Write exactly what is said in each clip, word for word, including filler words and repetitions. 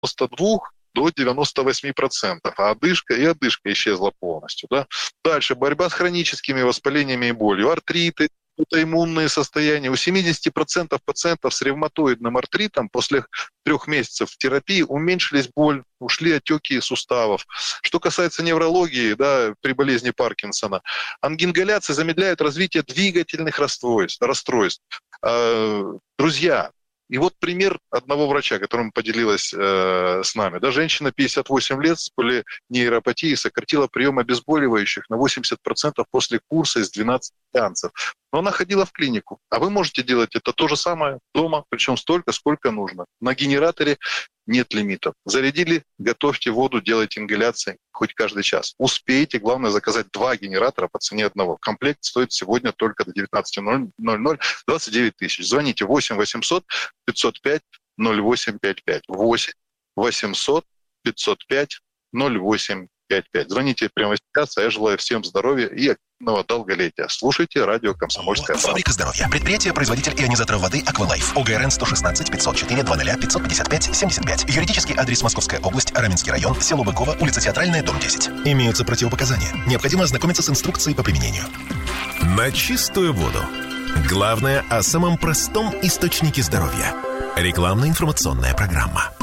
девяноста двух до девяноста восьми процентов, а одышка и одышка исчезла полностью. Да? Дальше борьба с хроническими воспалениями и болью, артриты, аутоиммунные состояния. У семьдесят процентов пациентов с ревматоидным артритом после трех месяцев терапии уменьшились боль, ушли отеки суставов. Что касается неврологии, да, при болезни Паркинсона, ангингаляции замедляют развитие двигательных расстройств. расстройств. Друзья, и вот пример одного врача, которым поделилась э, с нами. Да, женщина пятьдесят восемь лет с полинейропатией сократила прием обезболивающих на восемьдесят процентов после курса из двенадцати сеансов. Но она ходила в клинику. А вы можете делать это то же самое дома, причем столько, сколько нужно. На генераторе нет лимитов. Зарядили, готовьте воду, делайте ингаляции хоть каждый час. Успейте, главное, заказать два генератора по цене одного. Комплект стоит сегодня только до девятнадцати ноль-ноль двадцать девять тысяч. Звоните восемь восемьсот пятьсот пять ноль восемь пять пять. восемь восемьсот пятьсот пять ноль восемь пять пять. Звоните прямо сейчас, а я желаю всем здоровья и активного долголетия. Слушайте радио «Комсомольская правда». Фабрика здоровья. Предприятие производитель ионизаторов воды «Аквалайф». ОГРН сто шестнадцать пятьсот четыре двадцать пятьсот пятьдесят пять семьдесят пять. Юридический адрес: Московская область, Раменский район, село Быково, улица Театральная, дом десять. Имеются противопоказания. Необходимо ознакомиться с инструкцией по применению. На чистую воду. Главное о самом простом источнике здоровья. Рекламно-информационная программа.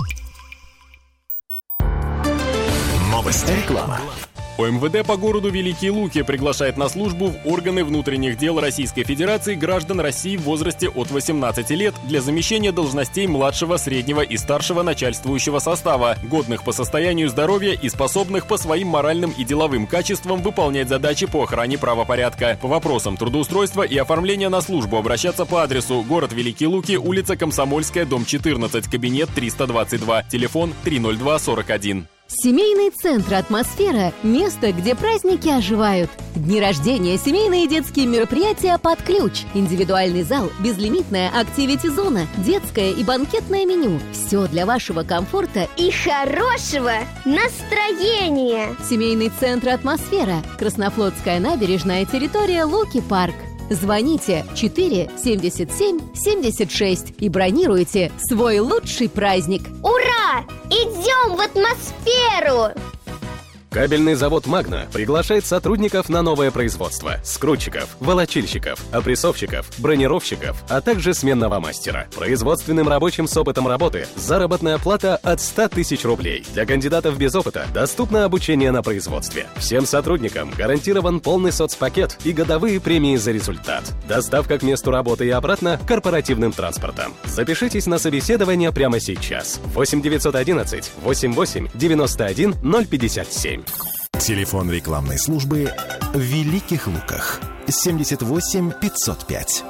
Новости. Реклама. ОМВД по городу Великие Луки приглашает на службу в органы внутренних дел Российской Федерации граждан России в возрасте от восемнадцати лет для замещения должностей младшего, среднего и старшего начальствующего состава, годных по состоянию здоровья и способных по своим моральным и деловым качествам выполнять задачи по охране правопорядка. По вопросам трудоустройства и оформления на службу обращаться по адресу: город Великие Луки, улица Комсомольская, дом четырнадцать, кабинет триста двадцать два, телефон три ноль два сорок один. Семейный центр «Атмосфера» – место, где праздники оживают. Дни рождения, семейные и детские мероприятия под ключ. Индивидуальный зал, безлимитная активити-зона, детское и банкетное меню. Все для вашего комфорта и хорошего настроения. Семейный центр «Атмосфера». Краснофлотская набережная, территория Луки-парк. Звоните четыре семьдесят семь семьдесят шесть и бронируйте свой лучший праздник. Ура! Идем в атмосферу! Кабельный завод «Магна» приглашает сотрудников на новое производство: скрутчиков, волочильщиков, опрессовщиков, бронировщиков, а также сменного мастера. Производственным рабочим с опытом работы заработная плата от ста тысяч рублей. Для кандидатов без опыта доступно обучение на производстве. Всем сотрудникам гарантирован полный соцпакет и годовые премии за результат. Доставка к месту работы и обратно корпоративным транспортом. Запишитесь на собеседование прямо сейчас. восемь девятьсот одиннадцать восемьдесят восемь девяносто один ноль пятьдесят семь. Телефон рекламной службы в Великих Луках: семьдесят восемь пятьсот пять.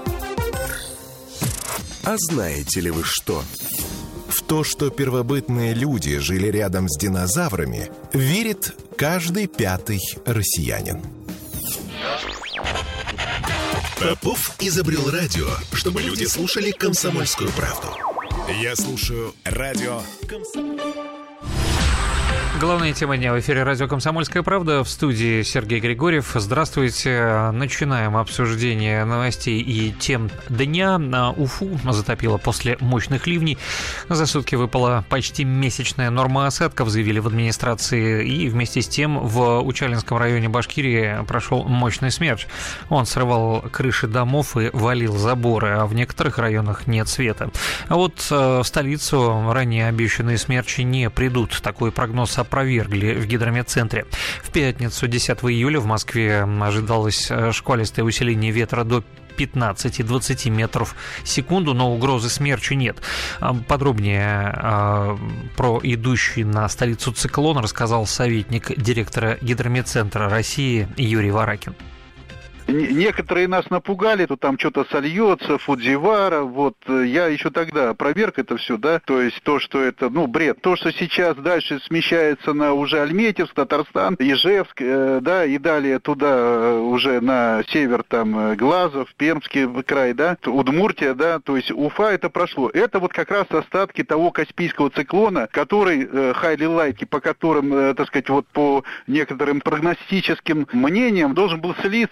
А знаете ли вы что? В то, что первобытные люди жили рядом с динозаврами, верит каждый пятый россиянин. Попов изобрел радио, чтобы люди слушали «Комсомольскую правду». Я слушаю радио «Комсомольская». Главная тема дня в эфире радио «Комсомольская правда». В студии Сергей Григорьев. Здравствуйте. Начинаем обсуждение новостей и тем дня. Уфу затопило после мощных ливней. За сутки выпала почти месячная норма осадков, заявили в администрации. И вместе с тем в Учалинском районе Башкирии прошел мощный смерч. Он срывал крыши домов и валил заборы, а в некоторых районах нет света. А вот в столицу ранее обещанные смерчи не придут. Такой прогноз опровергли в гидрометцентре. В пятницу, десятого июля, в Москве ожидалось шквалистое усиление ветра до пятнадцати-двадцати метров в секунду, но угрозы смерча нет. Подробнее э, про идущий на столицу циклон рассказал советник директора гидрометцентра России Юрий Варакин. Некоторые нас напугали, то там что-то сольется, Фудзивара, вот, я еще тогда опроверг это все, да, то есть то, что это, ну, бред, то, что сейчас дальше смещается на уже Альметьевск, Татарстан, Ижевск, э, да, и далее туда уже на север, там, Глазов, Пермский край, да, Удмуртия, да, то есть Уфа это прошло. Это вот как раз остатки того Каспийского циклона, который, э, хайлайлайки, по которым, э, так сказать, вот по некоторым прогностическим мнениям должен был слиться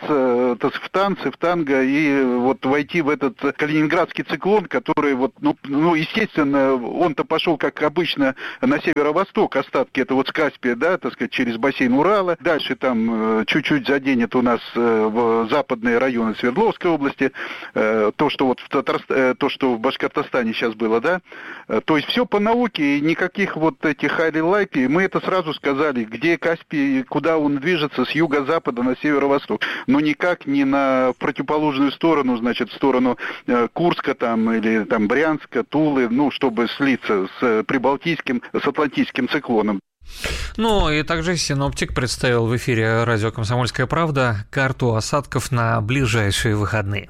в танцы, в танго и вот войти в этот калининградский циклон, который вот, ну, ну естественно, он-то пошел, как обычно, на северо-восток, остатки это вот с Каспия, да, так сказать, через бассейн Урала. Дальше там чуть-чуть заденет у нас в западные районы Свердловской области, то, что вот в Татарстане, то, что в Башкортостане сейчас было, да. То есть все по науке, и никаких вот этих хайли-лайки. Мы это сразу сказали, где Каспий, куда он движется, с юго-запада на северо-восток. Но никак не на противоположную сторону, значит, в сторону Курска там, или там Брянска, Тулы, ну, чтобы слиться с прибалтийским, с атлантическим циклоном. Ну и также синоптик представил в эфире радио «Комсомольская правда» карту осадков на ближайшие выходные.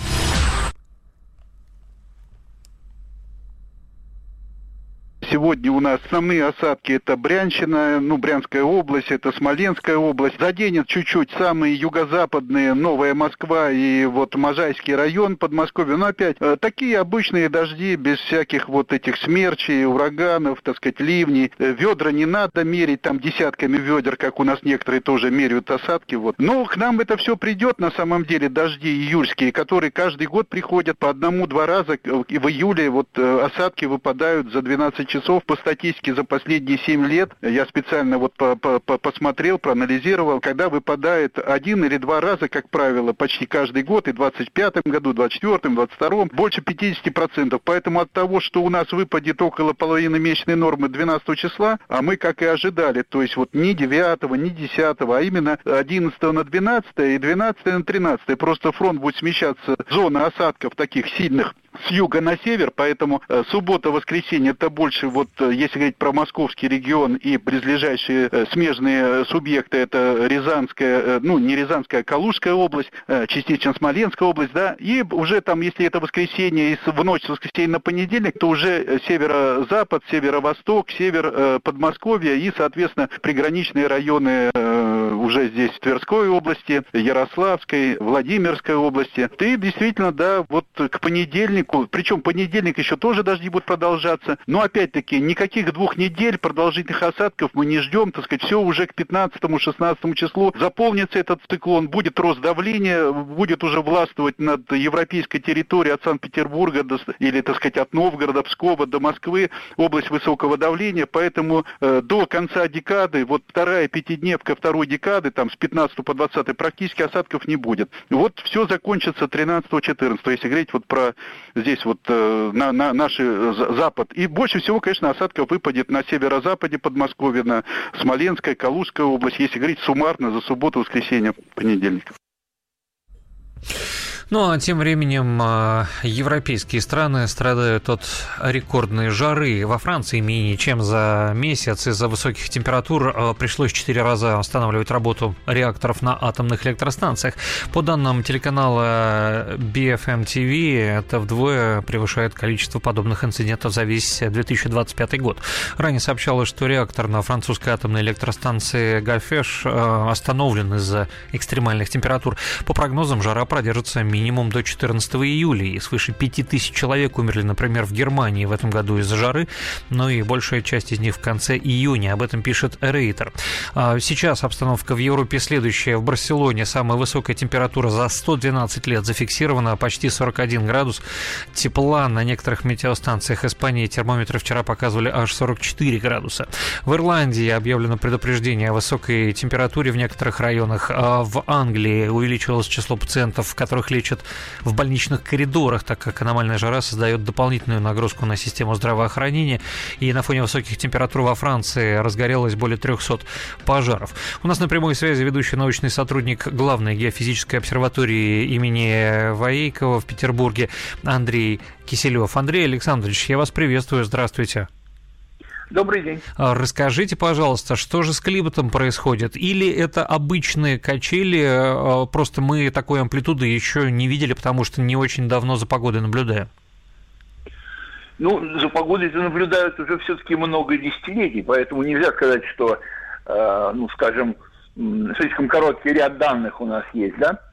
Сегодня у нас основные осадки — это Брянщина, ну, Брянская область, это Смоленская область. Заденет чуть-чуть самые юго-западные, Новая Москва и вот Можайский район Подмосковья. Но опять, такие обычные дожди, без всяких вот этих смерчей, ураганов, так сказать, ливней. Ведра не надо мерить там десятками ведер, как у нас некоторые тоже меряют осадки. Вот. Но к нам это все придет, на самом деле, дожди июльские, которые каждый год приходят по одному-два раза. И в июле вот осадки выпадают за двенадцать часов. По статистике за последние семь лет, я специально вот по -по -по посмотрел, проанализировал, когда выпадает один или два раза, как правило, почти каждый год, и в двадцать пятом году, двадцать четвёртом, двадцать втором, больше пятьдесят процентов. Поэтому от того, что у нас выпадет около половины месячной нормы двенадцатого числа, а мы, как и ожидали, то есть вот не девятого, не десятого, а именно одиннадцатого на двенадцатое и двенадцатое на тринадцатое. Просто фронт будет смещаться, зона осадков таких сильных с юга на север, поэтому э, суббота-воскресенье это больше вот, э, если говорить про московский регион и близлежащие э, смежные субъекты, это Рязанская, э, ну не Рязанская, а Калужская область, э, частично Смоленская область, да, и уже там, если это воскресенье и в ночь с воскресенья на понедельник, то уже северо-запад, северо-восток, север э, Подмосковья и, соответственно, приграничные районы э, уже здесь Тверской области, Ярославской, Владимирской области. И действительно, да, вот к понедельнику, причем понедельник еще тоже дожди будут продолжаться, но опять-таки никаких двух недель продолжительных осадков мы не ждем, так сказать, все уже к пятнадцатому-шестнадцатому числу заполнится этот циклон, будет рост давления, будет уже властвовать над европейской территорией от Санкт-Петербурга до, или, так сказать, от Новгорода, Пскова до Москвы, область высокого давления, поэтому э, до конца декады, вот вторая пятидневка второй декады, там с пятнадцатого по двадцатый практически осадков не будет. Вот все закончится тринадцатого-четырнадцатого, если говорить вот про здесь вот э, на, на наш запад. И больше всего, конечно, осадков выпадет на северо-западе Подмосковья, на Смоленская, Калужская область, если говорить суммарно за субботу, воскресенье, понедельник. Ну, а тем временем европейские страны страдают от рекордной жары. Во Франции менее чем за месяц из-за высоких температур пришлось четыре раза останавливать работу реакторов на атомных электростанциях. По данным телеканала би эф эм ти ви, это вдвое превышает количество подобных инцидентов за весь две тысячи двадцать пятый год. Ранее сообщалось, что реактор на французской атомной электростанции Гафеш остановлен из-за экстремальных температур. По прогнозам, жара продержится минимум минимум до четырнадцатого июля, и свыше пяти тысяч человек умерли, например, в Германии в этом году из-за жары, но и большая часть из них в конце июня, об этом пишет Рейтер. Сейчас обстановка в Европе следующая. В Барселоне самая высокая температура за сто двенадцать лет зафиксирована, почти сорок один градус тепла. На некоторых метеостанциях Испании термометры вчера показывали аж сорок четыре градуса. В Ирландии объявлено предупреждение о высокой температуре в некоторых районах. А в Англии увеличилось число пациентов, которых лечат в больничных коридорах, так как аномальная жара создает дополнительную нагрузку на систему здравоохранения. И на фоне высоких температур во Франции разгорелось более трехсот пожаров. У нас на прямой связи ведущий научный сотрудник главной геофизической обсерватории имени Воейкова в Петербурге Андрей Киселев. Андрей Александрович, я вас приветствую. Здравствуйте. Добрый день. Расскажите, пожалуйста, что же с климатом происходит? Или это обычные качели, просто мы такой амплитуды еще не видели, потому что не очень давно за погодой наблюдаем? Ну, за погодой наблюдают уже все-таки много десятилетий, поэтому нельзя сказать, что, э, ну, скажем, слишком короткий ряд данных у нас есть, да?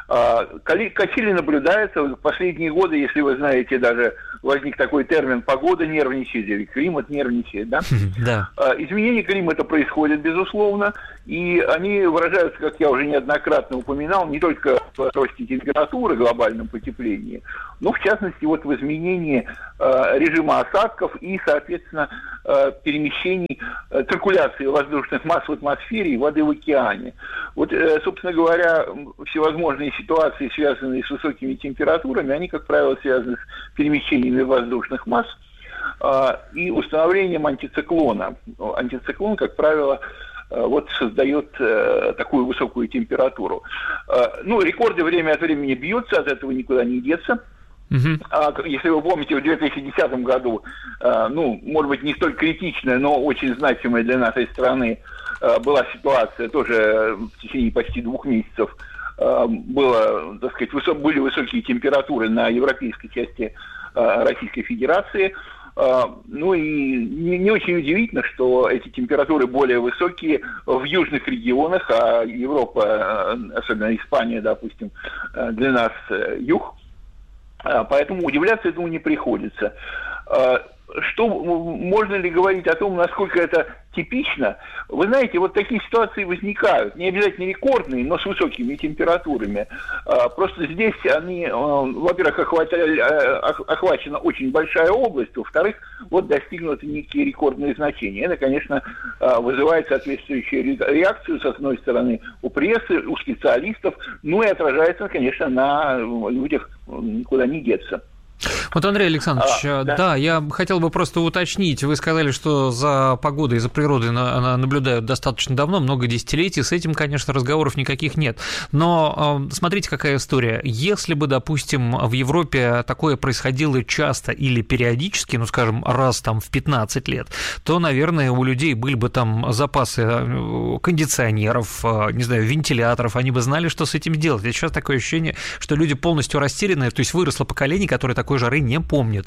Качели наблюдаются. В последние годы, если вы знаете, даже возник такой термин «погода нервничает» или «климат нервничает». Да? Да. Изменение климата происходит, безусловно, и они выражаются, как я уже неоднократно упоминал, не только в росте температуры, глобальном потеплении, но, в частности, вот в изменении режима осадков и, соответственно, перемещений, циркуляции воздушных масс в атмосфере и воды в океане. Вот, собственно говоря, всевозможные ситуации, связанные с высокими температурами, они, как правило, связаны с перемещениями воздушных масс и установлением антициклона. Антициклон, как правило, вот создает такую высокую температуру. Ну, рекорды время от времени бьются, от этого никуда не деться. Uh-huh. А, если вы помните, в две тысячи десятом году, а, ну, может быть, не столь критичная, но очень значимая для нашей страны а, была ситуация, тоже в течение почти двух месяцев а, было, так сказать, высо- были высокие температуры на европейской части а, Российской Федерации. А, ну и не, не очень удивительно, что эти температуры более высокие в южных регионах, а Европа, особенно Испания, допустим, для нас юг. Поэтому удивляться этому не приходится. Что, можно ли говорить о том, насколько это типично? Вы знаете, вот такие ситуации возникают, не обязательно рекордные, но с высокими температурами. Просто здесь они, во-первых, охвачена очень большая область, во-вторых, вот достигнуты некие рекордные значения. Это, конечно, вызывает соответствующую реакцию, с одной стороны, у прессы, у специалистов, ну и отражается, конечно, на людях, никуда не деться. Вот, Андрей Александрович, а, да? да, я хотел бы просто уточнить. Вы сказали, что за погодой и за природой на, наблюдают достаточно давно, много десятилетий. С этим, конечно, разговоров никаких нет. Но смотрите, какая история. Если бы, допустим, в Европе такое происходило часто или периодически, ну, скажем, раз там в пятнадцать лет, то, наверное, у людей были бы там запасы кондиционеров, не знаю, вентиляторов, они бы знали, что с этим делать. А сейчас такое ощущение, что люди полностью растеряны, то есть выросло поколение, которое такое жары не помнит.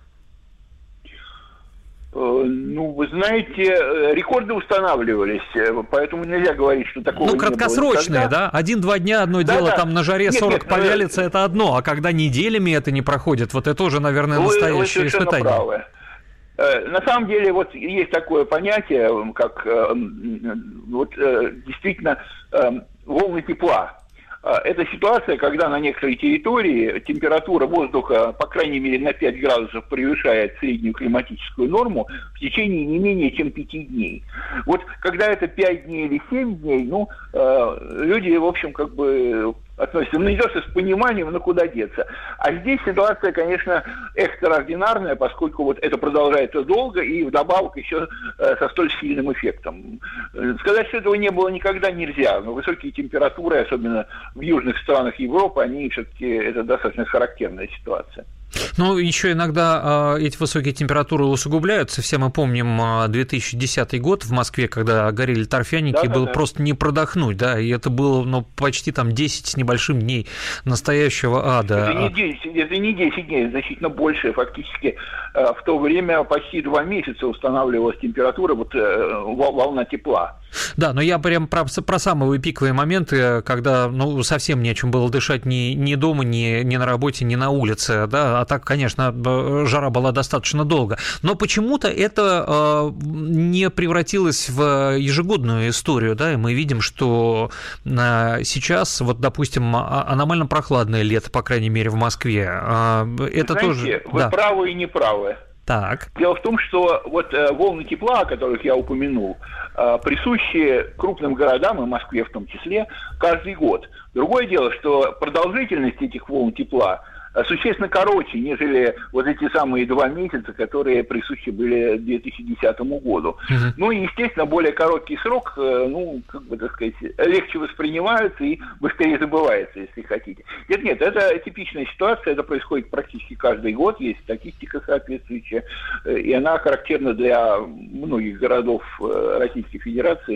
Ну, вы знаете, рекорды устанавливались, поэтому нельзя говорить, что такого ну, не было. Ну, краткосрочные, да? Один-два дня одно да, дело, да. Там на жаре сорок нет, повялится, это одно, а когда неделями это не проходит, вот это уже, наверное, настоящее вы, вы испытание. Правы. На самом деле, вот есть такое понятие, как вот, действительно волны тепла. Это ситуация, когда на некоторой территории температура воздуха, по крайней мере, на пять градусов превышает среднюю климатическую норму в течение не менее чем пяти дней. Вот когда это пять дней или семь дней, ну, люди, в общем, как бы относятся, ну, не то, что с пониманием, но куда деться. А здесь ситуация, конечно, экстраординарная, поскольку вот это продолжается долго и вдобавок еще э, со столь сильным эффектом. Сказать, что этого не было никогда нельзя, но высокие температуры, особенно в южных странах Европы, они все-таки, это достаточно характерная ситуация. Ну, еще иногда э, эти высокие температуры усугубляются. Все мы помним э, две тысячи десятый год в Москве, когда горели торфяники, да, и да, было да. просто не продохнуть, да, и это было, ну, почти там десять с небольшим дней настоящего ада. Это не десять, это не десять дней, значительно больше. Фактически э, в то время почти два месяца устанавливалась температура, вот э, волна тепла. Да, но я прям про, про самые пиковые моменты, когда, ну, совсем не о чем было дышать ни, ни дома, ни, ни на работе, ни на улице, да, а так, конечно, жара была достаточно долго. Но почему-то это э, не превратилось в ежегодную историю, да, и мы видим, что э, сейчас, вот, допустим, аномально прохладное лето, по крайней мере, в Москве, э, это Знаете, тоже... вы да. правы и не правы. Так. Дело в том, что вот э, волны тепла, о которых я упомянул, э, присущи крупным городам, и Москве в том числе, каждый год. Другое дело, что продолжительность этих волн тепла существенно короче, нежели вот эти самые два месяца, которые присущи были две тысячи десятому году. Uh-huh. Ну и, естественно, более короткий срок, ну, как бы, так сказать, легче воспринимаются и быстрее забывается, если хотите. Нет, нет, это типичная ситуация, это происходит практически каждый год, есть статистика соответствующая, и она характерна для многих городов Российской Федерации,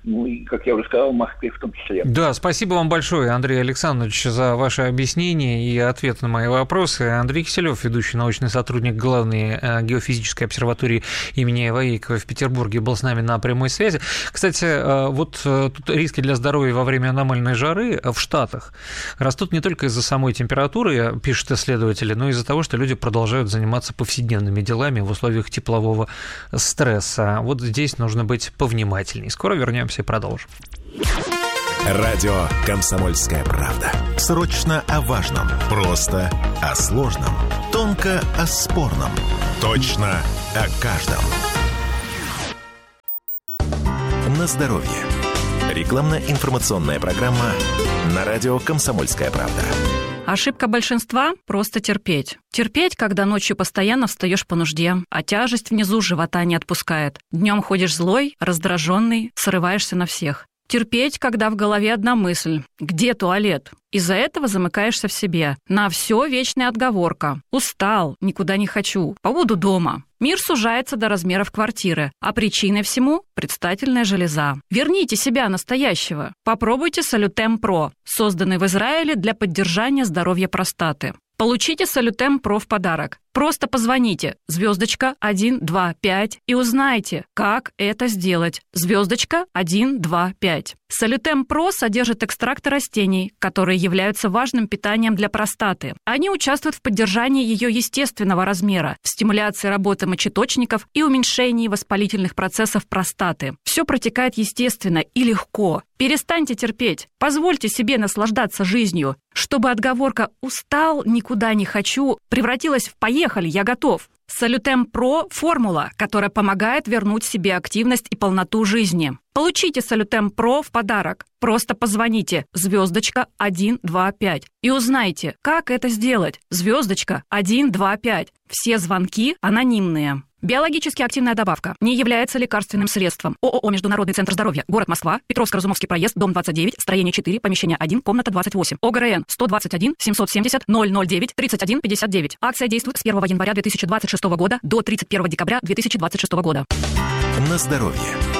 ну и, как я уже сказал, в Москве в том числе. Да, спасибо вам большое, Андрей Александрович, за ваши объяснения и ответы на мои вопросы. Андрей Киселев, ведущий научный сотрудник главной геофизической обсерватории имени Ваейкова в Петербурге, был с нами на прямой связи. Кстати, вот тут риски для здоровья во время аномальной жары в Штатах растут не только из-за самой температуры, пишут исследователи, но и из-за того, что люди продолжают заниматься повседневными делами в условиях теплового стресса. Вот здесь нужно быть повнимательней. Скоро вернемся и продолжим. Радио «Комсомольская правда». Срочно о важном, просто о сложном, тонко о спорном, точно о каждом. На здоровье. Рекламно-информационная программа на радио «Комсомольская правда». Ошибка большинства – просто терпеть. Терпеть, когда ночью постоянно встаешь по нужде, а тяжесть внизу живота не отпускает. Днем ходишь злой, раздраженный, срываешься на всех. Терпеть, когда в голове одна мысль – где туалет? Из-за этого замыкаешься в себе. На все вечная отговорка. Устал, никуда не хочу, побуду дома. Мир сужается до размеров квартиры, а причиной всему – предстательная железа. Верните себя настоящего. Попробуйте Солютем Про, созданный в Израиле для поддержания здоровья простаты. Получите Солютем Про в подарок. Просто позвоните звездочка один два пять и узнайте, как это сделать. Звездочка один два пять. Солютем Про содержит экстракты растений, которые являются важным питанием для простаты. Они участвуют в поддержании ее естественного размера, в стимуляции работы мочеточников и уменьшении воспалительных процессов простаты. Все протекает естественно и легко. Перестаньте терпеть. Позвольте себе наслаждаться жизнью, чтобы отговорка «устал, никуда не хочу» превратилась в «поехали, я готов». Солютем Про – формула, которая помогает вернуть себе активность и полноту жизни. Получите Солютем Про в подарок. Просто позвоните звездочка один два пять и узнайте, как это сделать. Звездочка один два пять. Все звонки анонимные. Биологически активная добавка не является лекарственным средством. ООО «Международный центр здоровья», город Москва, Петровско-Разумовский проезд, дом двадцать девять, строение четыре, помещение один, комната двадцать восемь. ОГРН сто двадцать один семьсот семьдесят ноль ноль девять тридцать один пятьдесят девять. Акция действует с первого января две тысячи двадцать шестого года до тридцать первого декабря две тысячи двадцать шестого года. На здоровье.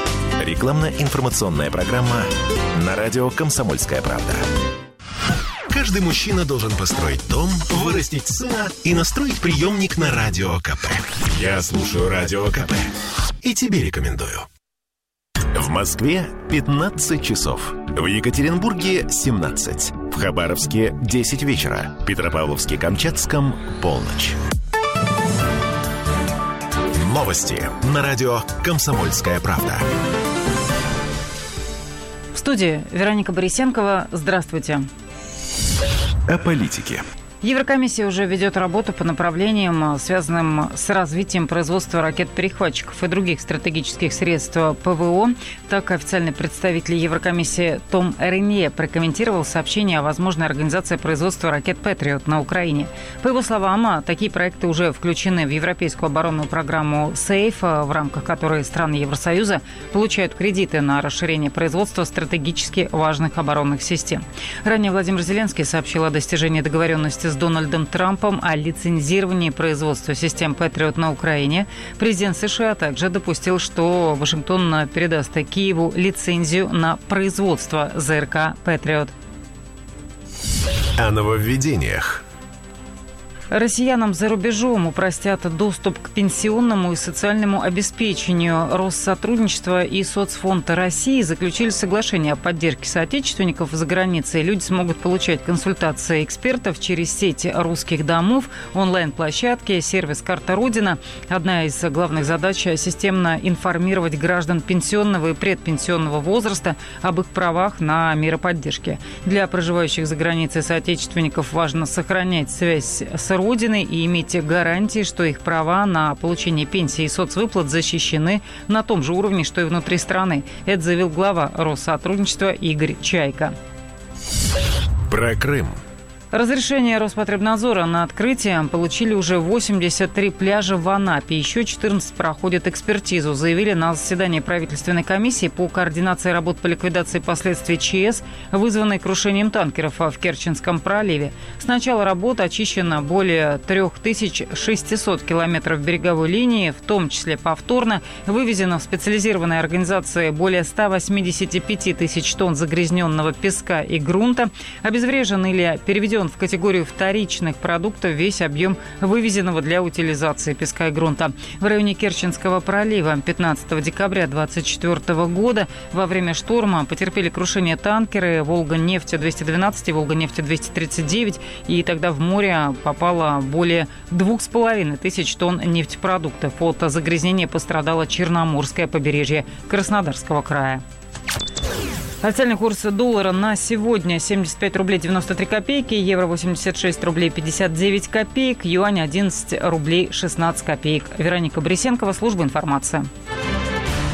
Рекламно-информационная программа на радио «Комсомольская правда». Каждый мужчина должен построить дом, вырастить сына и настроить приемник на Радио КП. Я слушаю Радио КП и тебе рекомендую. В Москве пятнадцать часов. В Екатеринбурге семнадцать. В Хабаровске десять вечера. В Петропавловске-Камчатском полночь. Новости на радио «Комсомольская правда». В студии Вероника Борисенкова. Здравствуйте. О политике. Еврокомиссия уже ведет работу по направлениям, связанным с развитием производства ракет-перехватчиков и других стратегических средств ПВО. Так, официальный представитель Еврокомиссии Том Ренье прокомментировал сообщение о возможной организации производства ракет «Патриот» на Украине. По его словам, такие проекты уже включены в европейскую оборонную программу «Сейф», в рамках которой страны Евросоюза получают кредиты на расширение производства стратегически важных оборонных систем. Ранее Владимир Зеленский сообщил о достижении договоренности с Дональдом Трампом о лицензировании производства систем «Патриот» на Украине. Президент США также допустил, что Вашингтон передаст Киеву лицензию на производство ЗРК «Патриот». О нововведениях. Россиянам за рубежом упростят доступ к пенсионному и социальному обеспечению. Россотрудничество и Соцфонд России заключили соглашение о поддержке соотечественников за границей. Люди смогут получать консультации экспертов через сети русских домов, онлайн-площадки, сервис «Карта Родина». Одна из главных задач – системно информировать граждан пенсионного и предпенсионного возраста об их правах на меры поддержки. Для проживающих за границей соотечественников важно сохранять связь с Родиной и иметь гарантии, что их права на получение пенсии и соцвыплат защищены на том же уровне, что и внутри страны. Это заявил глава Россотрудничества Игорь Чайка. Про Крым. Разрешение Роспотребнадзора на открытие получили уже восемьдесят три пляжа в Анапе. Еще четырнадцать проходят экспертизу, заявили на заседании правительственной комиссии по координации работ по ликвидации последствий ЧС, вызванной крушением танкеров в Керченском проливе. С начала работы очищено более три тысячи шестьсот километров береговой линии, в том числе повторно вывезено в специализированной организации более ста восьмидесяти пяти тысяч тонн загрязненного песка и грунта, обезврежен или переведен в категорию вторичных продуктов весь объем вывезенного для утилизации песка и грунта. В районе Керченского пролива пятнадцатого декабря две тысячи двадцать четвёртого года во время шторма потерпели крушение танкеры «Волга-нефть двести двенадцать» и «Волга-нефть двести тридцать девять», и тогда в море попало более двух с половиной тысяч тонн нефтепродуктов. От загрязнения пострадало Черноморское побережье Краснодарского края. Официальный курс доллара на сегодня семьдесят пять рублей девяносто три копейки, евро восемьдесят шесть рублей пятьдесят девять копеек, юань одиннадцать рублей шестнадцать копеек. Вероника Бресенкова, служба информации.